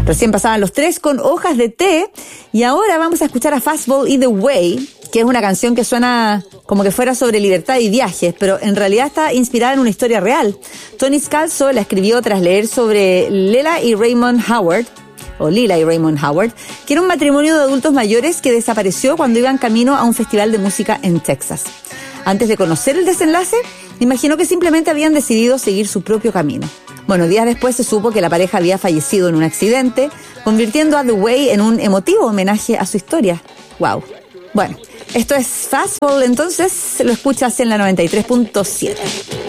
Recién pasaban Los Tres con Hojas de Té y ahora vamos a escuchar a Fastball Either Way, que es una canción que suena como que fuera sobre libertad y viajes, pero en realidad está inspirada en una historia real. Tony Scalzo la escribió tras leer sobre Lila y Raymond Howard, que era un matrimonio de adultos mayores que desapareció cuando iban camino a un festival de música en Texas. Antes de conocer el desenlace, imaginó que simplemente habían decidido seguir su propio camino. Bueno, días después se supo que la pareja había fallecido en un accidente, convirtiendo a The Way en un emotivo homenaje a su historia. ¡Wow! Bueno, esto es Fastball, entonces lo escuchas en la 93.7.